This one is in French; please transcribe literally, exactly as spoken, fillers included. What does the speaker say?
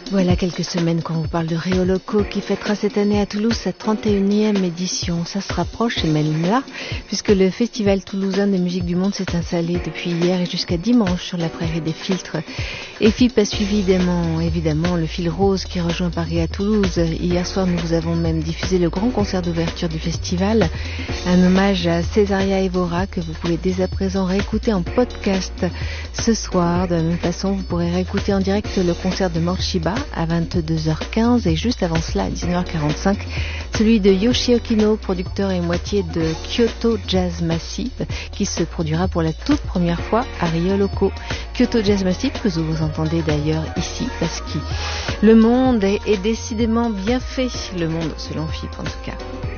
Voilà quelques semaines qu'on vous parle de Rio Loco qui fêtera cette année à Toulouse sa trente et unième édition. Ça se rapproche et même là, puisque le Festival toulousain de musique du monde s'est installé depuis hier et jusqu'à dimanche sur la prairie des Filtres. Et F I P a suivi évidemment, évidemment le fil rose qui rejoint Paris à Toulouse. Hier soir, nous vous avons même diffusé le grand concert d'ouverture du festival, un hommage à Césaria Evora que vous pouvez dès à présent réécouter en podcast ce soir. De la même façon, vous pourrez réécouter en direct le concert de Morchiba à vingt-deux heures quinze et juste avant cela à dix-neuf heures quarante-cinq celui de Yoshi Okino, producteur et moitié de Kyoto Jazz Massive, qui se produira pour la toute première fois à Rio Loco. Kyoto Jazz Massive que vous entendez d'ailleurs ici parce que le monde est, est décidément bien fait, le monde selon F I P en tout cas.